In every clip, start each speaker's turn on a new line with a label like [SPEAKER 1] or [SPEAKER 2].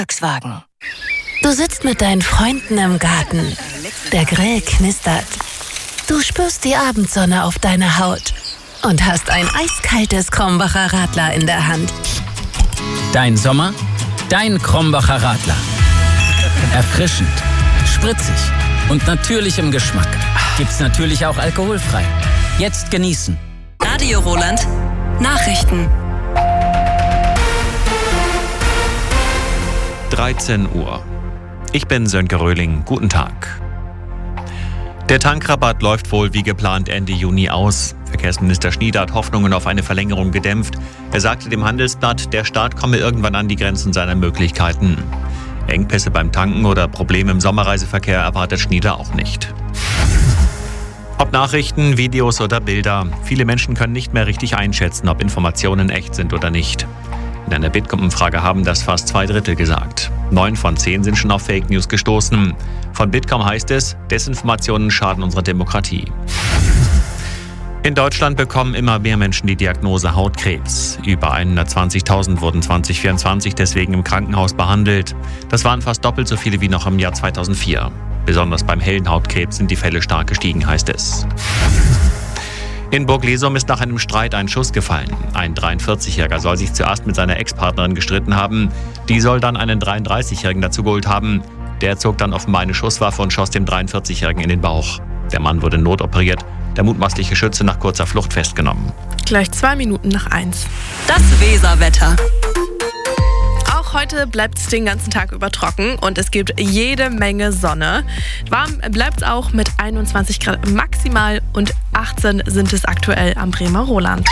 [SPEAKER 1] Volkswagen. Du sitzt mit deinen Freunden im Garten. Der Grill knistert. Du spürst die Abendsonne auf deiner Haut und hast ein eiskaltes Krombacher Radler in der Hand.
[SPEAKER 2] Dein Sommer, dein Krombacher Radler. Erfrischend, spritzig und natürlich im Geschmack. Gibt's natürlich auch alkoholfrei. Jetzt genießen.
[SPEAKER 1] Radio Roland. Nachrichten.
[SPEAKER 3] 13 Uhr. Ich bin Sönke Röhling. Guten Tag. Der Tankrabatt läuft wohl wie geplant Ende Juni aus. Verkehrsminister Schnieder hat Hoffnungen auf eine Verlängerung gedämpft. Er sagte dem Handelsblatt, der Staat komme irgendwann an die Grenzen seiner Möglichkeiten. Engpässe beim Tanken oder Probleme im Sommerreiseverkehr erwartet Schnieder auch nicht. Ob Nachrichten, Videos oder Bilder, viele Menschen können nicht mehr richtig einschätzen, ob Informationen echt sind oder nicht. In einer Bitkom-Umfrage haben das fast 2/3 gesagt. 9 von 10 sind schon auf Fake News gestoßen. Von Bitkom heißt es, Desinformationen schaden unserer Demokratie. In Deutschland bekommen immer mehr Menschen die Diagnose Hautkrebs. Über 120.000 wurden 2024 deswegen im Krankenhaus behandelt. Das waren fast doppelt so viele wie noch im Jahr 2004. Besonders beim hellen Hautkrebs sind die Fälle stark gestiegen, heißt es. In Burg-Lesum ist nach einem Streit ein Schuss gefallen. Ein 43-Jähriger soll sich zuerst mit seiner Ex-Partnerin gestritten haben. Die soll dann einen 33-Jährigen dazu geholt haben. Der zog dann offenbar eine Schusswaffe und schoss dem 43-Jährigen in den Bauch. Der Mann wurde notoperiert, der mutmaßliche Schütze nach kurzer Flucht festgenommen.
[SPEAKER 4] Gleich 2 Minuten nach 1.
[SPEAKER 1] Das Weserwetter.
[SPEAKER 4] Auch heute bleibt es den ganzen Tag über trocken und es gibt jede Menge Sonne. Warm bleibt es auch mit 21 Grad maximal und 18 sind es aktuell am Bremer Roland.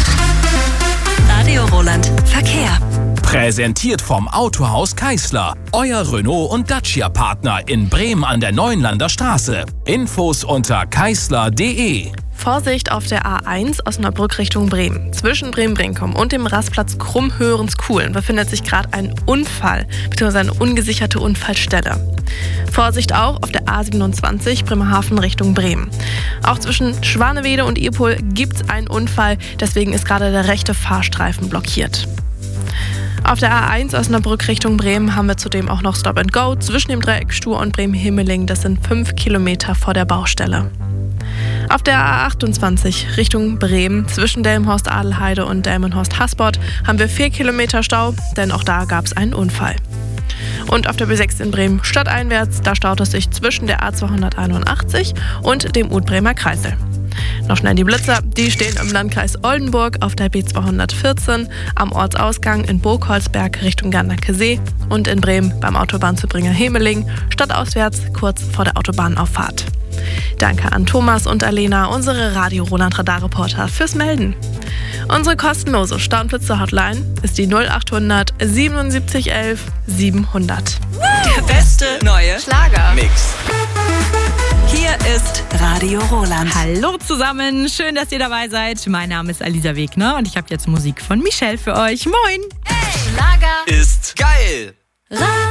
[SPEAKER 1] Radio Roland. Verkehr.
[SPEAKER 5] Präsentiert vom Autohaus Keisler. Euer Renault- und Dacia-Partner in Bremen an der Neuenlander Straße. Infos unter keisler.de.
[SPEAKER 4] Vorsicht auf der A1 Osnabrück Richtung Bremen. Zwischen Bremen-Brinkum und dem Rastplatz Krummhörens-Kuhlen befindet sich gerade ein Unfall bzw. eine ungesicherte Unfallstelle. Vorsicht auch auf der A27 Bremerhaven Richtung Bremen. Auch zwischen Schwanewede und Irpol gibt es einen Unfall, deswegen ist gerade der rechte Fahrstreifen blockiert. Auf der A1 Osnabrück Richtung Bremen haben wir zudem auch noch Stop and Go zwischen dem Dreieck Stur und Bremen-Himmeling. Das sind 5 Kilometer vor der Baustelle. Auf der A28 Richtung Bremen zwischen Delmenhorst-Adelheide und Delmenhorst-Hasport haben wir 4 Kilometer Stau, denn auch da gab es einen Unfall. Und auf der B6 in Bremen stadteinwärts, da staut es sich zwischen der A281 und dem Utbremer Kreisel. Noch schnell die Blitzer, die stehen im Landkreis Oldenburg auf der B214, am Ortsausgang in Burgholzberg Richtung Gernacke-See und in Bremen beim Autobahnzubringer Hemeling, stadtauswärts kurz vor der Autobahnauffahrt. Danke an Thomas und Alena, unsere Radio Roland Radarreporter, fürs Melden. Unsere kostenlose Stauenblitzer-Hotline ist die 0800 77 11 700.
[SPEAKER 1] Der beste neue
[SPEAKER 6] Schlagermix.
[SPEAKER 1] Hier ist Radio Roland.
[SPEAKER 6] Hallo zusammen, schön, dass ihr dabei seid. Mein Name ist Alisa Wegner und ich habe jetzt Musik von Michelle für euch. Moin!
[SPEAKER 1] Hey, Schlager
[SPEAKER 7] ist geil!